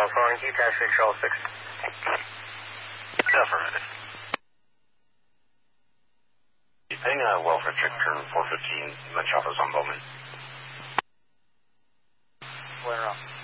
calling T-Tax Control 6. Affirmative. Paying a welfare check turn 415, lunch office on Bowman. Where up?